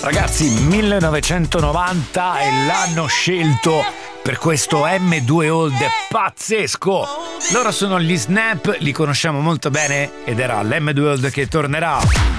Ragazzi, 1990 è l'anno scelto per questo M2 Old pazzesco. Loro sono gli Snap, li conosciamo molto bene ed era l'M2 Old che tornerà.